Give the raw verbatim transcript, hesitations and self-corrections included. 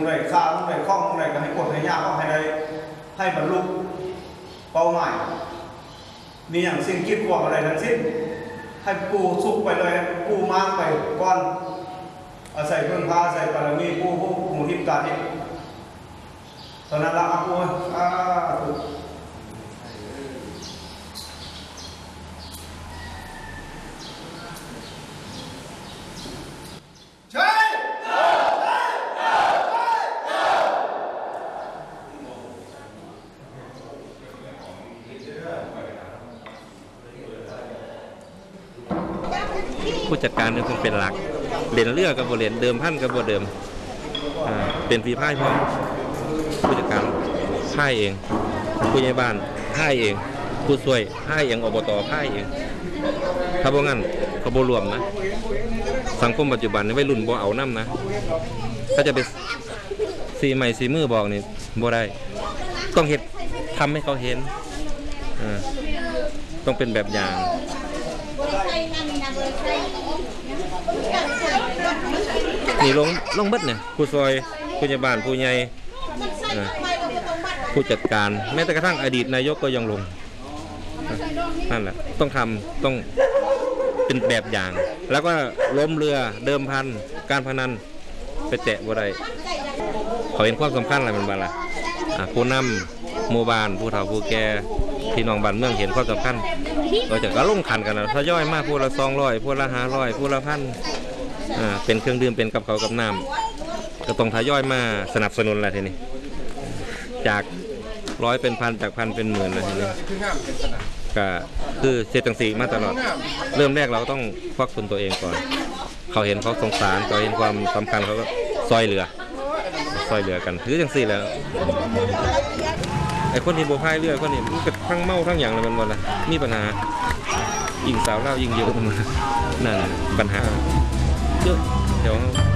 ไรข้าวไรคล้องไรก็ให้กดให้ยากก็ให้ได้ให้บรรลุเป้าหมายมีอย่างสิ่งคิดหวังอะไรทั้งสิ้นให้ปูสุกไปเลยปูมากไปก่อนอาศัยเพื่อนพาอาศัยบารมีปูผู้หมู่ทิพย์การนี้ตอนนั้นละอาปูอ่าถูกผู้จัดการเนี่ยเป็นหลักเด่นเลือกกับบทเรียนเดิมพันกับบทเดิมเป็นฝีพายพร้อมผู้จัดการพายเองผู้ใหญ่บ้านพายเองผู้ช่วยพายเองอบตพายเองถ้าบ่งั้นเขาบ่รวมนะสังคมปัจจุบันวัยรุ่นบ่เอาน้ำนะถ้าจะไปสีใหม่สีมือบอกนี่บ่ได้ต้องเห็นทำให้เขาเห็นต้องเป็นแบบอย่างนี่ลงลงเบิดเนี่ยผู้ซอยผู้ใหญ่บ้านผู้ใหญ่ผู้จัดการแม้แต่กระทั่งอดีตนายกก็ยังลงนั่นแหละต้องทำต้องเป็นแบบอย่างแล้วก็ล้มเรือเดิมพันการพนันไปแตะบ่ได้เขาเห็นความสำคัญอะไรมันบ้างล่ะผู้นำหมู่บ้านผู้เฒ่าผู้แก่พี่น้องบ้านเมืองเห็นความสำคัญเราจะก็ลงขันกันนะทยอยมากผู้ละสองร้อยผู้ละห้าร้อยผู้ละพันอ่าเป็นเครื่องดื่มเป็นกับเขากับน้ำก็ต้องทยอยมาสนับสนุนอะไรทีนี้จากร้อยเป็นพันจากพันเป็นหมื่นอะไรทีนี้ก็คือเจตังสีมาตลอดเริ่มแรกเราก็ต้องควักทุนตัวเองก่อนเขาเห็นเขาสงสารเขาเห็นความสำคัญเขาก็ซอยเหลือซอยเหลือกันคือจังสี่แล้วไอ้คนที่โบพายเรือคนนี้มันก็ทั้งเมาทั้งอย่างเลยมันหมดเลยมีปัญหายิงสาวเล่ายิงเยอะมันนั่นปัญหาเยอะเดี๋ยว